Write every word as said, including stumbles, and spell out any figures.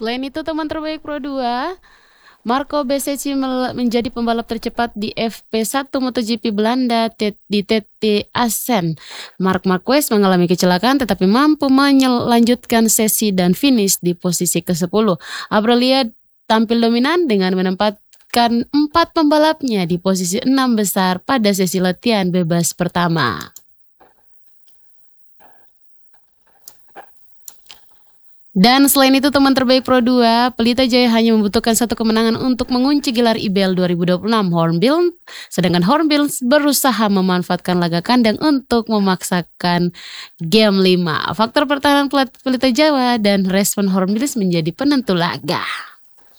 Selain itu teman terbaik Pro dua, Marco Bezzecchi menjadi pembalap tercepat di F P satu MotoGP Belanda di T T Assen. Marc Marquez mengalami kecelakaan tetapi mampu melanjutkan sesi dan finish di posisi kesepuluh. Aprilia tampil dominan dengan menempatkan empat pembalapnya di posisi enam besar pada sesi latihan bebas pertama. Dan selain itu teman terbaik Pro dua, Pelita Jaya hanya membutuhkan satu kemenangan untuk mengunci gelar I B L dua ribu dua puluh enam Hornbill, sedangkan Hornbill berusaha memanfaatkan laga kandang untuk memaksakan game lima. Faktor pertahanan Pelita Jaya dan respon Hornbill menjadi penentu laga.